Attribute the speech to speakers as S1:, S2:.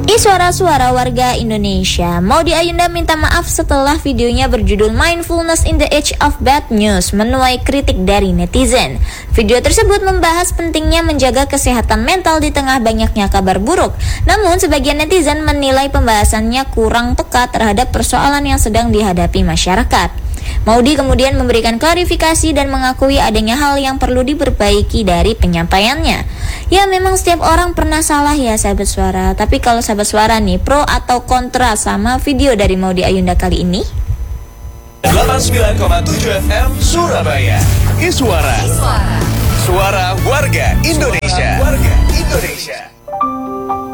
S1: Suara-suara warga Indonesia. Maudy Ayunda minta maaf setelah videonya berjudul Mindfulness in the Age of Bad News menuai kritik dari netizen. Video tersebut membahas pentingnya menjaga kesehatan mental di tengah banyaknya kabar buruk. Namun sebagian netizen menilai pembahasannya kurang peka terhadap persoalan yang sedang dihadapi masyarakat. Maudy kemudian memberikan klarifikasi dan mengakui adanya hal yang perlu diperbaiki dari penyampaiannya. Ya, memang setiap orang pernah salah ya sahabat suara. Tapi kalau sahabat suara nih, pro atau kontra sama video dari Maudy Ayunda kali ini?
S2: 89,7 FM Surabaya. Iswara. Suara warga Indonesia.